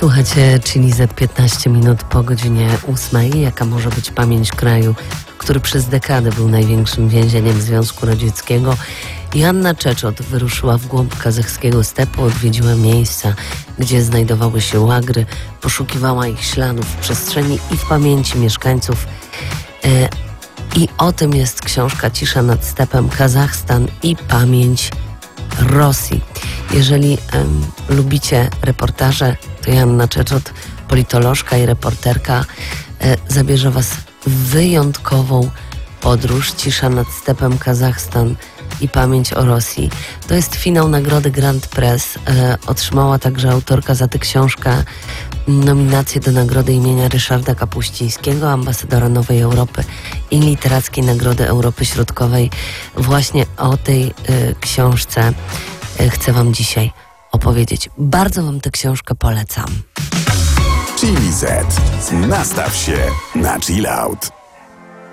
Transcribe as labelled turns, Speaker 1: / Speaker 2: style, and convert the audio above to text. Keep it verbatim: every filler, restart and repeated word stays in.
Speaker 1: Słuchacie Chili Z piętnaście minut po godzinie ósmej. Jaka może być pamięć kraju, który przez dekadę był największym więzieniem Związku Radzieckiego? Joanna Czeczot wyruszyła w głąb kazachskiego stepu, odwiedziła miejsca, gdzie znajdowały się łagry, poszukiwała ich śladów w przestrzeni i w pamięci mieszkańców. E, I o tym jest książka Cisza nad stepem, Kazachstan i pamięć Rosji. Jeżeli em, lubicie reportaże, to Joanna Czeczot, politolożka i reporterka, e, zabierze Was w wyjątkową podróż. Cisza nad stepem, Kazachstan i pamięć o Rosji. To jest finał nagrody Grand Press. E, otrzymała także autorka za tę książkę nominację do nagrody imienia Ryszarda Kapuścińskiego, ambasadora Nowej Europy i Literackiej Nagrody Europy Środkowej. Właśnie o tej e, książce e, chcę Wam dzisiaj opowiedzieć. Bardzo Wam tę książkę polecam.
Speaker 2: Chili Z. Nastaw się na chill out.